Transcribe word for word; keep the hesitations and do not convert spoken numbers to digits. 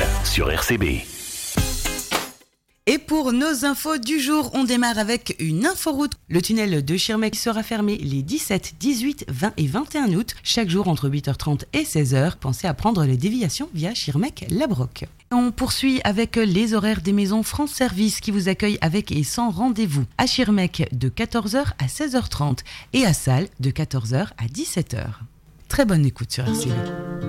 sur R C B. Et pour nos infos du jour, on démarre avec une inforoute. Le tunnel de Schirmeck sera fermé les dix-sept, dix-huit, vingt et vingt et un août, chaque jour entre huit heures trente et seize heures. Pensez à prendre les déviations via Schirmeck-Labroc. On poursuit avec les horaires des maisons France Service qui vous accueillent avec et sans rendez-vous. À Schirmeck de quatorze heures à seize heures trente et à Salles de quatorze heures à dix-sept heures. Très bonne écoute sur R C B.